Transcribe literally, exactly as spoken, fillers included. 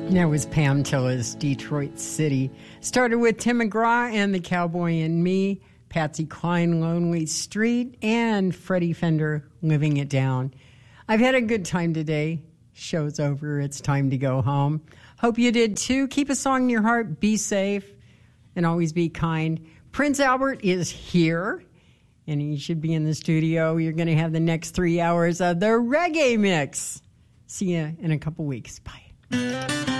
That was Pam Tilla's Detroit City. Started with Tim McGraw and The Cowboy and Me, Patsy Cline, Lonely Street, and Freddie Fender, Living It Down. I've had a good time today. Show's over. It's time to go home. Hope you did too. Keep a song in your heart. Be safe and always be kind. Prince Albert is here, and he should be in the studio. You're going to have the next three hours of the Reggae Mix. See you in a couple weeks. Bye.